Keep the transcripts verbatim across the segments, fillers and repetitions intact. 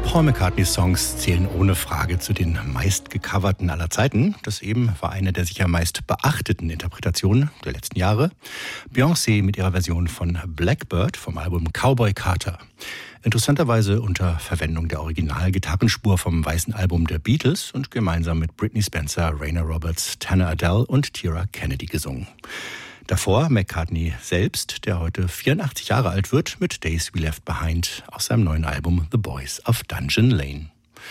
Paul McCartney-Songs zählen ohne Frage zu den meistgecoverten aller Zeiten. Das eben war eine der sicher meist beachteten Interpretationen der letzten Jahre. Beyoncé mit ihrer Version von Blackbird vom Album Cowboy Carter. Interessanterweise unter Verwendung der Original-Gitarrenspur vom weißen Album der Beatles und gemeinsam mit Britney Spencer, Raina Roberts, Tanner Adele und Tira Kennedy gesungen. Davor McCartney selbst, der heute vierundachtzig Jahre alt wird, mit Days We Left Behind aus seinem neuen Album The Boys of Dungeon Lane.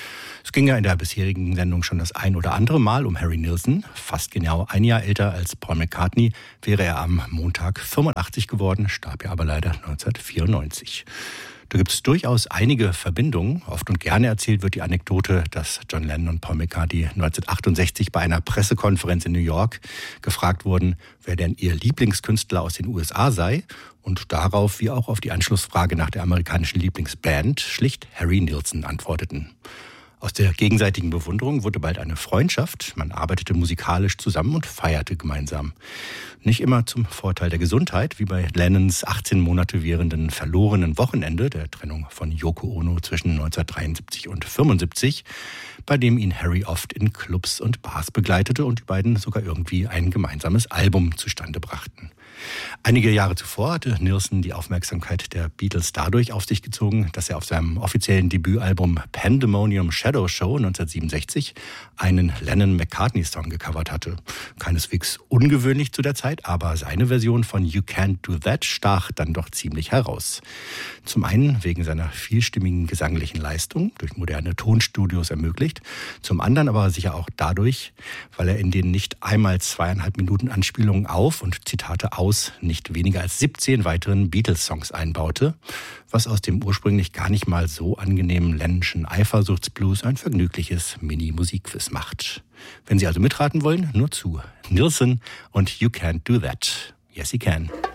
Es ging ja in der bisherigen Sendung schon das ein oder andere Mal um Harry Nilsson. Fast genau ein Jahr älter als Paul McCartney wäre er am Montag fünfundachtzig geworden, starb ja aber leider neunzehnhundertvierundneunzig. Da gibt es durchaus einige Verbindungen. Oft und gerne erzählt wird die Anekdote, dass John Lennon und Paul McCartney neunzehnhundertachtundsechzig bei einer Pressekonferenz in New York gefragt wurden, wer denn ihr Lieblingskünstler aus den U S A sei. Und darauf, wie auch auf die Anschlussfrage nach der amerikanischen Lieblingsband, schlicht Harry Nilsson antworteten. Aus der gegenseitigen Bewunderung wurde bald eine Freundschaft. Man arbeitete musikalisch zusammen und feierte gemeinsam. Nicht immer zum Vorteil der Gesundheit, wie bei Lennons achtzehn Monate währenden verlorenen Wochenende, der Trennung von Yoko Ono zwischen neunzehnhundertdreiundsiebzig und fünfundsiebzig, bei dem ihn Harry oft in Clubs und Bars begleitete und die beiden sogar irgendwie ein gemeinsames Album zustande brachten. Einige Jahre zuvor hatte Nilsson die Aufmerksamkeit der Beatles dadurch auf sich gezogen, dass er auf seinem offiziellen Debütalbum Pandemonium Shadow Show neunzehnhundertsiebenundsechzig einen Lennon-McCartney-Song gecovert hatte. Keineswegs ungewöhnlich zu der Zeit, aber seine Version von You Can't Do That stach dann doch ziemlich heraus. Zum einen wegen seiner vielstimmigen gesanglichen Leistung, durch moderne Tonstudios ermöglicht, zum anderen aber sicher auch dadurch, weil er in den nicht einmal zweieinhalb Minuten Anspielungen auf und Zitate aus nicht weniger als siebzehn weiteren Beatles-Songs einbaute, was aus dem ursprünglich gar nicht mal so angenehmen Lennonschen Eifersuchtsblues ein vergnügliches Mini-Musikquiz macht. Wenn Sie also mitraten wollen, nur zu. Nilsson und You Can't Do That. Yes, he can.